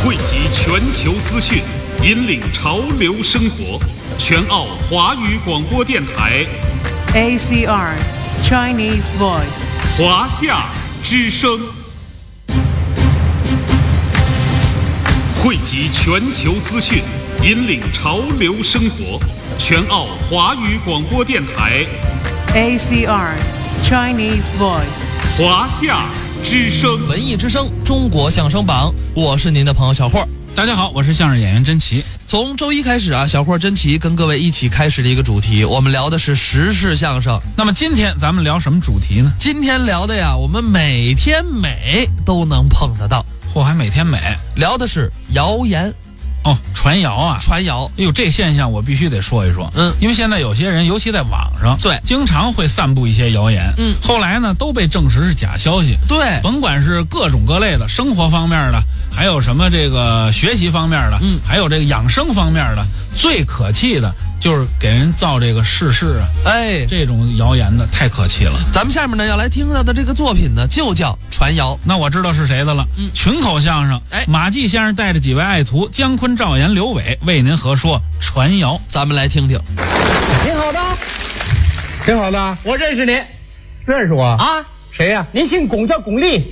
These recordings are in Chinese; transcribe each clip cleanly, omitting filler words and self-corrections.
汇集全球资讯，引领潮流生活。全澳华语广播电台 ACR Chinese Voice 华夏之声，汇集全球资讯，引领潮流生活。全澳华语广播电台 ACR Chinese Voice 华夏之声， 文艺之声，中国相声榜，我是您的朋友小霍。 大家好，我是相声演员甄奇。 从周一开始啊，小霍甄奇跟各位一起开始了一个主题，我们聊的是时事相声。 那么今天咱们聊什么主题呢？ 今天聊的呀，我们每天美都能碰得到。 嚯，还每天美， 聊的是谣言。 哦，传谣啊， 传谣。 哎呦，这现象我必须得说一说。因为现在有些人，尤其在网上， 对， 经常会散布一些谣言。后来呢，都被证实是假消息。 对， 甭管是各种各类的，生活方面的，还有什么这个学习方面的，还有这个养生方面的，最可气的就是给人造这个世事啊，这种谣言的太可气了。 咱们下面呢要来听到的这个作品呢，就叫传谣。 那我知道是谁的了，群口相声。马季先生带着几位爱徒姜昆、赵岩、刘伟为您合说传谣， 咱们来听听。 挺好的， 挺好的， 我认识您。 认识我啊？ 谁呀？ 您姓巩，叫巩俐。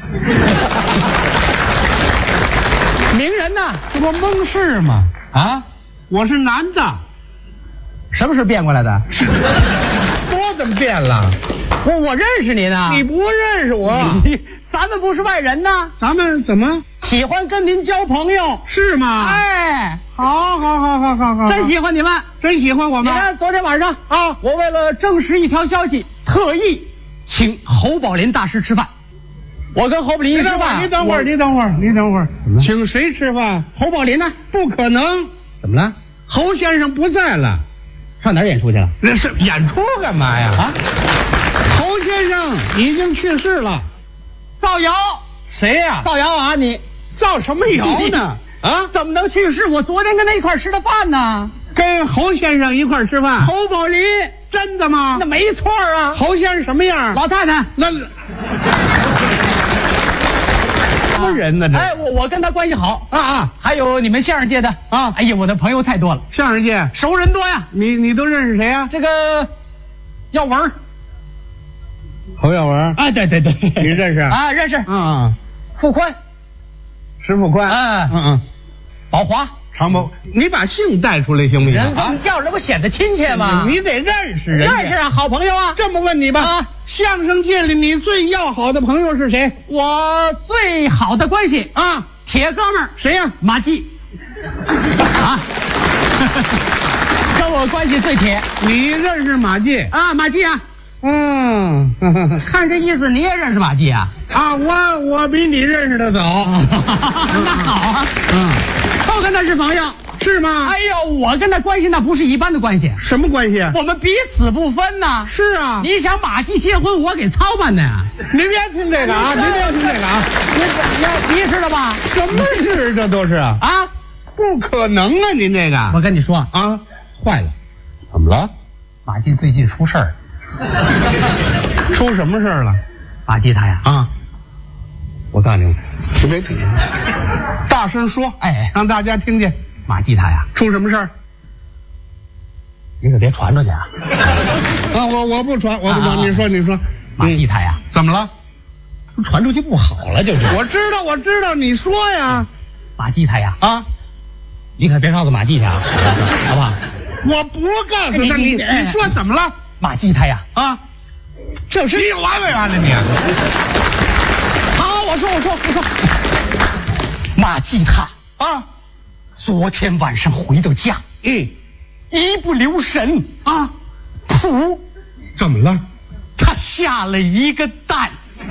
名人呐， 这不蒙事吗？ 啊， 我是男的。 什么时候变过来的？ 多怎么变了？ 我认识您啊。 你不认识我？ 咱们不是外人呐。 咱们怎么喜欢跟您交朋友？ 是吗？ 哎， 好， 真喜欢你们， 真喜欢我们。 你看昨天晚上啊， 我为了证实一条消息，特意请侯宝林大师吃饭。我跟侯宝林一吃饭， 你等会儿，请谁吃饭？ 侯宝林呢？ 不可能。 怎么了？ 侯先生不在了， 上哪儿演出去了？ 那是演出干嘛呀？ 啊， 侯先生已经去世了。 造谣？ 谁呀？ 造谣啊！你造什么谣呢？啊？ 怎么能去世？我昨天跟他一块儿吃的饭呢。 跟侯先生一块儿吃饭？ 侯宝林？ 真的吗？ 那没错啊。 侯先生什么样？ 老太太。 那什么人呢？这我跟他关系好啊。 还有你们相声界的啊，哎呀，我的朋友太多了。 相声界熟人多呀。 你都认识谁呀？ 这个耀文。 侯耀文。 哎，对， 你认识啊？认识。傅宽。 石富宽。 宝华。 常宝，你把姓带出来行不行？ 人这么叫，这不显得亲切吗？ 你得认识人家。 认识啊，好朋友啊。 这么问你吧，相声界里你最要好的朋友是谁？ 我最好的关系啊，铁哥们儿谁呀？ 马季。啊，跟我关系最铁。 你认识马季啊？马季啊。看这意思你也认识马季啊？ 啊，我比你认识的早。 那好啊。都跟他是朋友。 是吗？ 哎呦，我跟他关系那不是一般的关系。 什么关系啊？ 我们彼此不分呐。 是啊。 你想马季结婚，我给操办的呀。 您别听这个啊，您别听这个啊。 你知道吧？ 什么事这都是啊？不可能啊！您这个， 我跟你说啊， 坏了。 怎么了？ 马季最近出事儿。 出什么事儿了？ 马季他呀我告诉你，你别听，大声说，让大家听见。 马季他呀出什么事儿？ 你可别传出去啊！ 我不传，你说。 马季他呀怎么了？ 传出去不好了，就是。 我知道，你说呀。 马季他呀你可别告诉马季去啊，好不好？ 我不告诉他，你说怎么了？ 马季他呀这是你有完没完了你？ 好，我说，马季他昨天晚上回到家，一不留神噗， 怎么了？ 他下了一个蛋，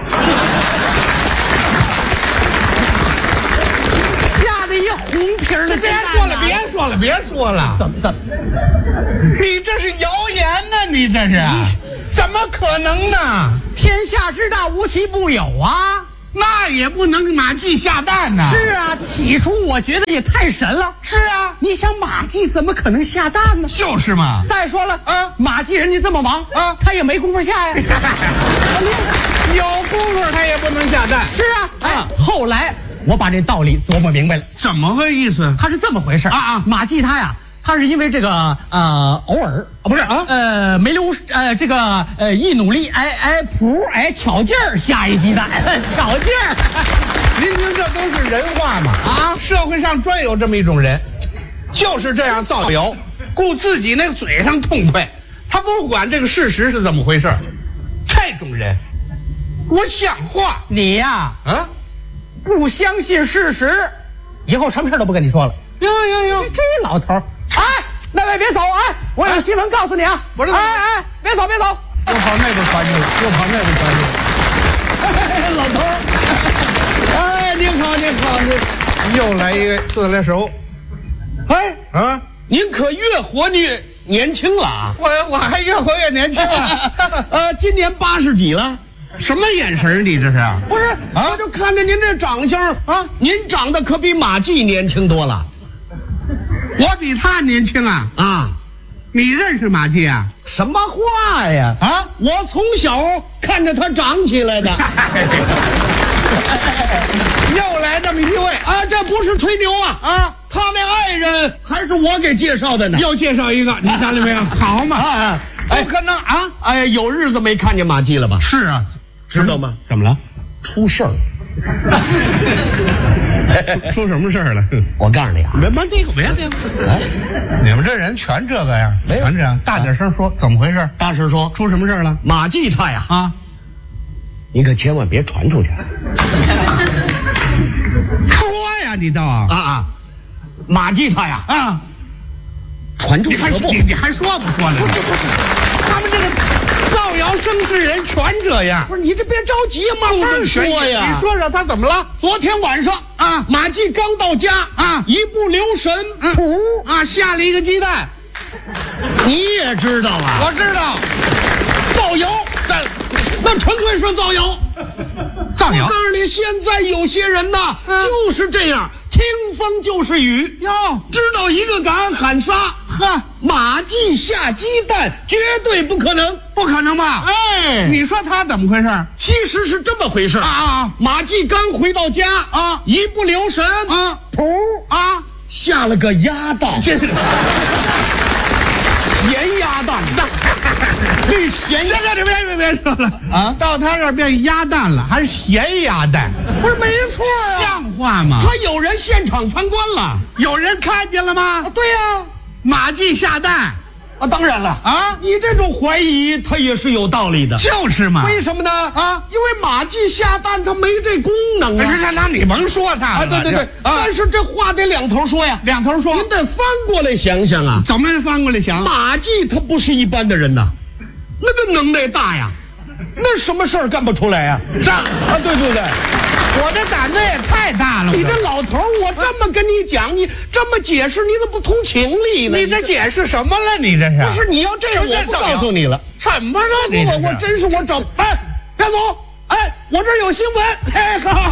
下了一红皮儿的鸡蛋。别说了，怎么？ 你这是谣言呢？你这是怎么可能呢？ 天下之大，无奇不有啊。 那也不能马季下蛋呢。 是啊，起初我觉得也太神了。 是啊， 你想马季怎么可能下蛋呢？ 就是嘛。 再说了马季人家这么忙他也没工夫下呀。 有功夫他也不能下蛋。 是啊，后来我把这道理琢磨明白了。 怎么个意思？ 他是这么回事啊！马季他呀，他是因为这个偶尔不是没留这个一努力巧劲儿下一鸡蛋，巧劲儿。 您听，这都是人话嘛啊！社会上专有这么一种人，就是这样造谣，顾自己那个嘴上痛快，他不管这个事实是怎么回事。这种人不像话。 你呀不相信事实，以后什么事都不跟你说了。 哟， 这老头儿，那位别走啊！我有新闻告诉你啊！ 不是， 别走！又跑那边传去了，老头儿，您好， 又来一个自来熟。 您可越活越年轻了啊！ 我还越活越年轻了。 今年80几了。 什么眼神你这是？ 不是我就看着您这长相啊，您长得可比马季年轻多了。 我比他年轻啊！你认识马季啊？ 什么话呀？我从小看着他长起来的。 又来这么一位这不是吹牛他那爱人还是我给介绍的呢。 又介绍一个，你看见没有？好嘛！不可能有日子没看见马季了吧？ 是啊， 知道吗？ 怎么了？ 出事儿。 出什么事儿了？ 我告诉你啊， 别你们这人全这个样，全这样，大点声说，怎么回事？ 大声说， 出什么事儿了？ 马季他呀你可千万别传出去。 说呀，你倒马季他呀传出去你还说不说呢？他们这个造谣生事人全这样。 不是你这别着急，慢慢说呀。 你说说他怎么了？ 昨天晚上马季刚到家一不留神下了一个鸡蛋。 你也知道啊？ 我知道， 造谣，那纯粹是造谣。 造谣！ 我告诉你，现在有些人呐就是这样，听风就是雨知道一个敢喊仨。马季下鸡蛋绝对不可能， 不可能吧？你说他怎么回事？ 其实是这么回事马季刚回到家一不留神下了个鸭蛋，咸鸭蛋。这咸鸭蛋，别说了到他这儿变鸭蛋了，还是咸鸭蛋？不是没错像话吗？ 他有人现场参观了， 有人看见了吗？ 对呀， 马季下蛋当然了你这种怀疑他也是有道理的。 就是嘛。 为什么呢？因为马季下蛋他没这功能那你甭说他了。 对，但是这话得两头说呀。 两头说， 您得翻过来想想怎么翻过来想？ 马季他不是一般的人呐，那个能耐大呀，那什么事儿干不出来呀？对不对？ 我这胆子也太大了。 你这老头，我这么跟你讲，你这么解释，你怎么不通情理呢？ 你这解释什么了？你这是？ 不是你要这样，我不告诉你了。 什么呢？ 我真是我找别走！我这有新闻。好，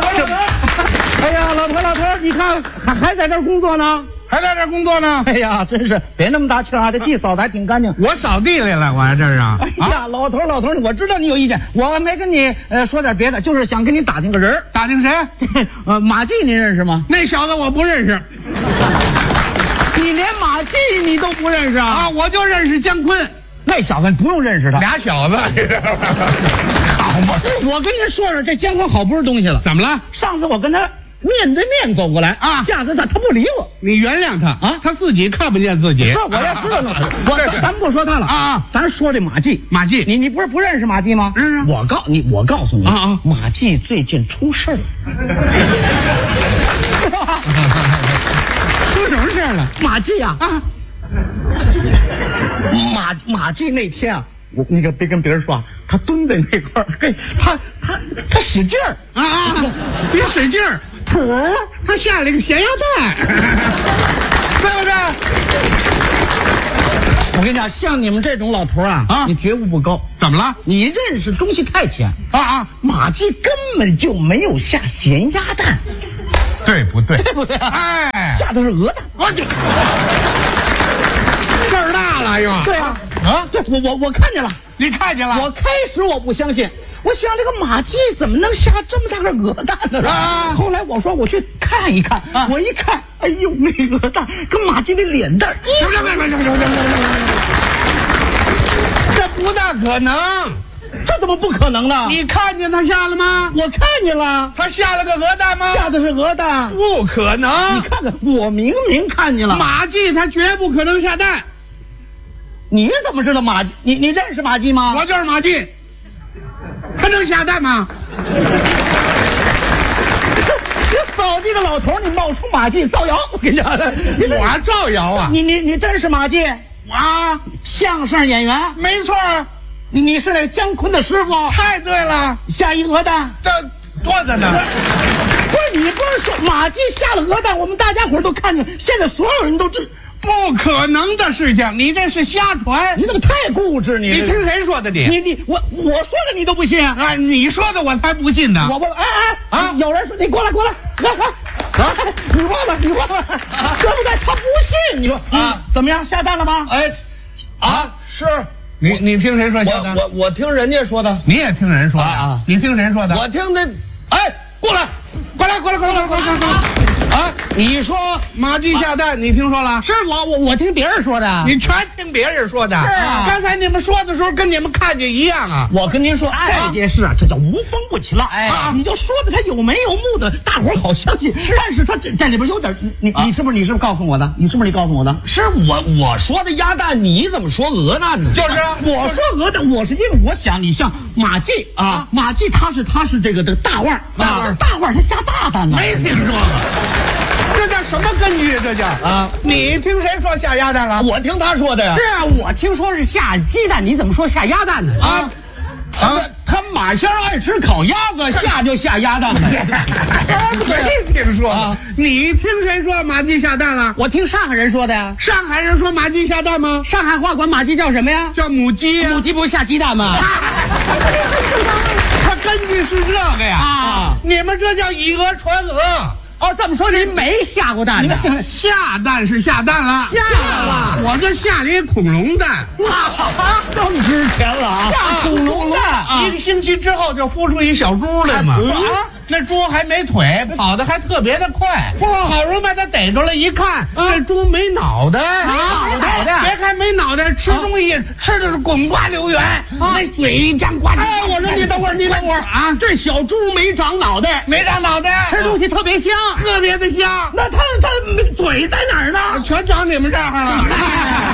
老头，你看还在这儿工作呢？ 还在这工作呢？ 哎呀，真是别那么大气这地扫的还挺干净。 我扫地来了，我在这儿哎呀，老头，我知道你有意见，我没跟你说点别的，就是想跟你打听个人。 打听谁？ 马季您认识吗？ 那小子我不认识。 你连马季你都不认识我就认识姜昆。 那小子不用认识他， 俩小子。好嘛， 我跟您说说，这姜昆好不是东西了。 怎么了？ 上次我跟他面对面走过来架着他不理我。 你原谅他他自己看不见自己。 是我也知道了。咱不说他了咱说这马季。你不是不认识马季吗？ 认识。 我告诉你马季最近出事儿了。 出什么事了？ 马季马季那天我那个别跟别人说他蹲在那块儿，他使劲儿别使劲儿，他下了一个咸鸭蛋，对不对？ 我跟你讲，像你们这种老头你觉悟不高。 怎么了？ 你认识东西太浅马季根本就没有下咸鸭蛋， 对不对？ 对不对？下的是鹅蛋。 事儿大了又。 对对，我看见了。 你看见了？ 我开始我不相信， 我想这个马季怎么能下这么大个鹅蛋呢？啊！后来我说我去看一看，我一看，哎呦，那鹅蛋跟马季的脸蛋这不大可能。 这怎么不可能呢？ 你看见他下了吗？ 我看见了， 他下了个鹅蛋吗？ 下的是鹅蛋， 不可能。 你看看，我明明看见了。 马季他绝不可能下蛋。 你怎么知道马？你认识马季吗？ 我就是马季，他能下蛋吗？ 你扫地的老头，你冒充马季造谣！我跟你讲， 我造谣啊！ 你真是马季啊？ 相声演员？ 没错。 你是那姜昆的师傅？ 太对了， 下一鹅蛋， 这多着呢。 不是你不是说马季下了鹅蛋，我们大家伙都看见，现在所有人都知。 不可能的事情，你这是瞎传。 你怎么太固执？你听谁说的？ 我说的你都不信啊？你说的我才不信呢。 啊！有人说你过来，你问吧，对不对？他不信，你说怎么样？下蛋了吗？是。 你听谁说下蛋？ 我听人家说的。 你也听人说的啊？你听谁说的？ 我听的。过来！你说马季下蛋，你听说了？ 是我听别人说的。 你全听别人说的。 是啊， 刚才你们说的时候跟你们看见一样啊。 我跟您说，这件事啊，这叫无风不起浪。你就说的他有眉有目的，大伙好相信。但是他这里边有点，你是不是告诉我的？你告诉我的？是我说的鸭蛋，你怎么说鹅蛋呢？ 就是我说鹅蛋，我是因为我想你像马季啊，马季他是这个大腕啊，大腕他下大蛋呢， 没听说过。这叫什么根据？这叫你听谁说下鸭蛋了？ 我听他说的呀。是啊，我听说是下鸡蛋，你怎么说下鸭蛋呢？他马仙爱吃烤鸭子，下就下鸭蛋了。 没听说。你听谁说马季下蛋了？ 我听上海人说的呀。 上海人说马季下蛋吗？ 上海话管马季叫什么呀？ 叫母鸡呀。 母鸡不是下鸡蛋吗？ 他根据是这个呀。你们这叫以讹传讹。 这么说您没下过蛋呢？ 下蛋是下蛋了， 下了。 我这下了一恐龙蛋， 更值钱了啊！下恐龙蛋 ，1个星期之后就孵出一小猪来嘛。那猪还没腿，跑得还特别的快。好容易把它逮着了，一看这猪没脑袋，别看没脑袋，吃东西吃的是滚瓜流圆，那嘴一张呱。 我说你等会儿啊！这小猪没长脑袋，吃东西特别香， 特别的香。 那它嘴在哪儿呢？ 全长你们这儿了。